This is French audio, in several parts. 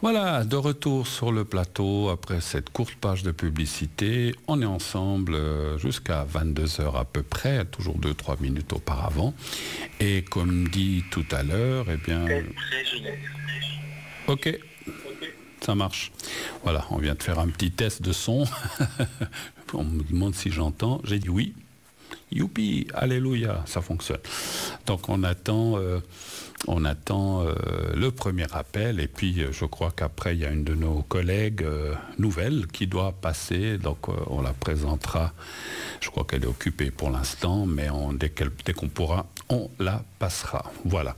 Voilà, de retour sur le plateau après cette courte page de publicité. On est ensemble jusqu'à 22h à peu près, toujours 2-3 minutes auparavant. Et comme dit tout à l'heure, eh bien... Ok, ça marche. Voilà, on vient de faire un petit test de son. On me demande si j'entends. J'ai dit oui. Youpi, alléluia, ça fonctionne. Donc on attend le premier appel et puis je crois qu'après il y a une de nos collègues nouvelle qui doit passer, donc on la présentera. Je crois qu'elle est occupée pour l'instant, mais dès qu'on pourra, on la passera. Voilà.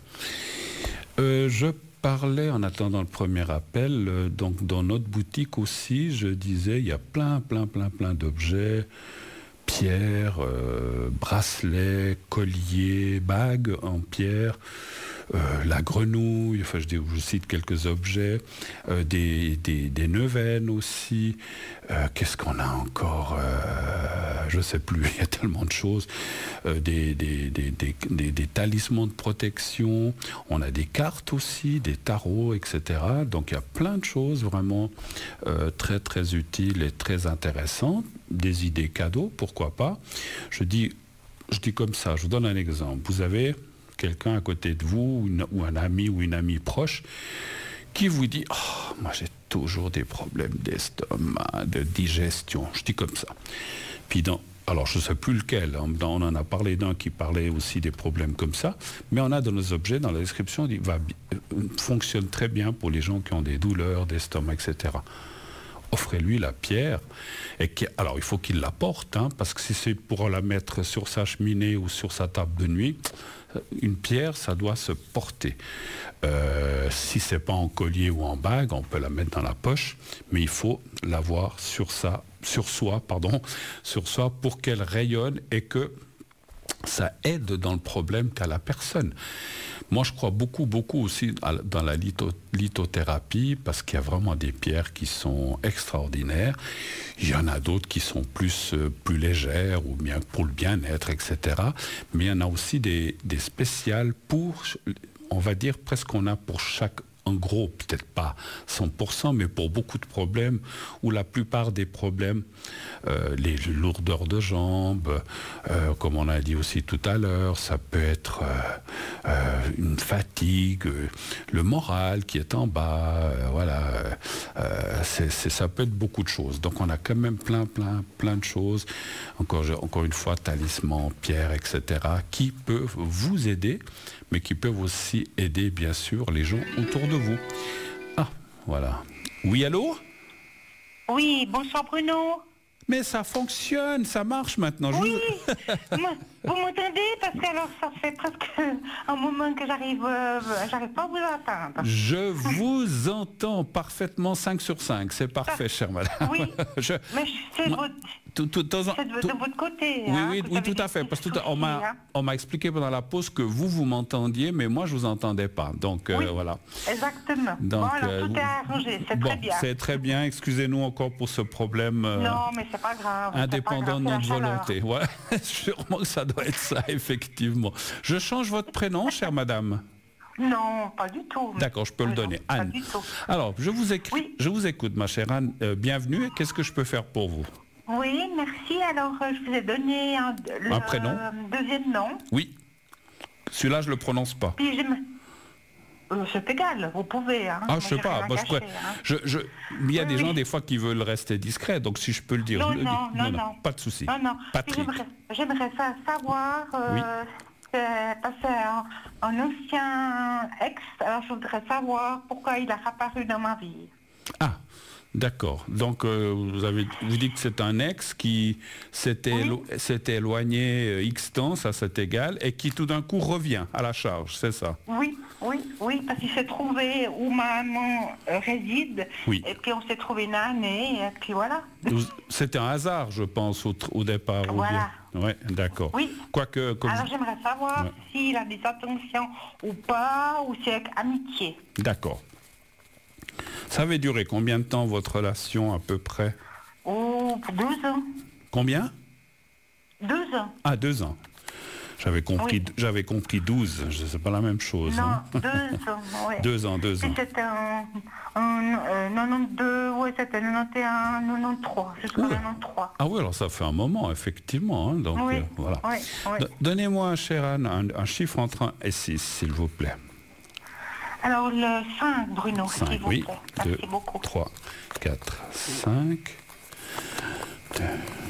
Je parlais en attendant le premier appel, donc dans notre boutique aussi, je disais, il y a plein d'objets. Pierre, bracelets, colliers, bagues en pierre, la grenouille, enfin je cite quelques objets, des neuvaines aussi. Qu'est-ce qu'on a encore je ne sais plus, il y a tellement de choses. Des talismans de protection, on a des cartes aussi, des tarots, etc. Donc il y a plein de choses vraiment très utiles et très intéressantes. Des idées cadeaux, pourquoi pas. Je dis comme ça, je vous donne un exemple. Vous avez quelqu'un à côté de vous, ou un ami ou une amie proche, qui vous dit « Oh, moi j'ai toujours des problèmes d'estomac, de digestion. » Je dis comme ça. Puis alors je ne sais plus lequel, on en a parlé d'un qui parlait aussi des problèmes comme ça, mais on a dans nos objets, dans la description, il fonctionne très bien pour les gens qui ont des douleurs d'estomac, etc. Offrez-lui la pierre. Alors, il faut qu'il la porte, parce que si c'est pour la mettre sur sa cheminée ou sur sa table de nuit, une pierre, ça doit se porter. Si c'est pas en collier ou en bague, on peut la mettre dans la poche, mais il faut l'avoir sur soi pour qu'elle rayonne et que ça aide dans le problème qu'a la personne. Moi, je crois beaucoup aussi dans la lithothérapie parce qu'il y a vraiment des pierres qui sont extraordinaires. Il y en a d'autres qui sont plus légères ou bien pour le bien-être, etc. Mais il y en a aussi des spéciales pour, on va dire, presque qu'on a pour chaque. En gros, peut-être pas 100%, mais pour beaucoup de problèmes, ou la plupart des problèmes, les lourdeurs de jambes, comme on a dit aussi tout à l'heure, ça peut être une fatigue, le moral qui est en bas, voilà, ça peut être beaucoup de choses. Donc on a quand même plein de choses, encore une fois, talismans, pierres, etc., qui peuvent vous aider, mais qui peuvent aussi aider, bien sûr, les gens autour de vous. Ah, voilà. Oui, allô ? Oui, bonsoir Bruno. Mais ça fonctionne, ça marche maintenant. Oui, vous m'entendez? Parce que alors ça fait presque un moment que j'arrive pas à vous entendre. Je vous entends parfaitement 5 sur 5, c'est parfait, chère madame. Oui, mais c'est de votre côté. Oui, tout à fait. Parce que on m'a expliqué pendant la pause que vous m'entendiez, mais moi je vous entendais pas. Donc oui, voilà. Exactement. Donc, bon, alors tout est arrangé, c'est très bien. C'est très bien. Excusez-nous encore pour ce problème. Non, mais c'est pas grave. Indépendant de notre volonté. Ouais, sûrement que ça doit être ça, effectivement. Je change votre prénom, chère madame. Non, pas du tout. D'accord, je peux le donner. Anne. Pas du tout. Alors, je vous écoute, ma chère Anne. Bienvenue. Qu'est-ce que je peux faire pour vous? Oui, merci. Alors, je vous ai donné un prénom. Deuxième nom. Oui. Celui-là, je le prononce pas. Puis c'est égal, vous pouvez. Je sais pas. Il y a des gens des fois qui veulent rester discrets, donc si je peux le dire. Non, pas de souci. Non. Patrick. J'aimerais savoir. Parce qu'un ancien ex, alors je voudrais savoir pourquoi il a apparu dans ma vie. Ah, d'accord. Donc vous dites que c'est un ex qui s'était éloigné X temps, ça c'est égal, et qui tout d'un coup revient à la charge, c'est ça? Oui, parce qu'il s'est trouvé où ma maman réside, et puis on s'est trouvé une année, et puis voilà. C'était un hasard, je pense, au départ. Voilà. Oui, d'accord. Oui. Alors j'aimerais savoir s'il a des attentions ou pas, ou c'est avec amitié. D'accord. Ça avait duré combien de temps votre relation à peu près? Oh, 2 ans. Combien? 2 ans. Ah, 2 ans. J'avais compris 12, c'est pas la même chose. Non, hein. 2 ans, oui. 2 ans. C'était en 92, oui, c'était 91, 93, jusqu'en 93. Ah oui, alors ça fait un moment, effectivement. Hein, donc, Oui, voilà. oui, oui. Donnez-moi, chère Anne, un chiffre entre 1 et 6, s'il vous plaît. Alors le 5, Bruno, 5, s'il vous oui. plaît. 2, Merci beaucoup. 3, 4, 5. 2,